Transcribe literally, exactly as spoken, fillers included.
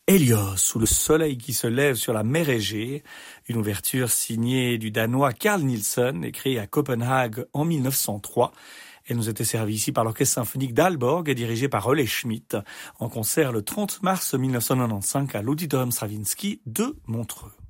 Hélios, ou le soleil qui se lève sur la mer Égée, une ouverture signée du Danois Carl Nielsen, écrite à Copenhague en mille neuf cent trois. Elle nous était servie ici par l'orchestre symphonique d'Aalborg, dirigé par Olle Schmidt, en concert le trente mars mille neuf cent quatre-vingt-quinze à l'Auditorium Stravinsky de Montreux.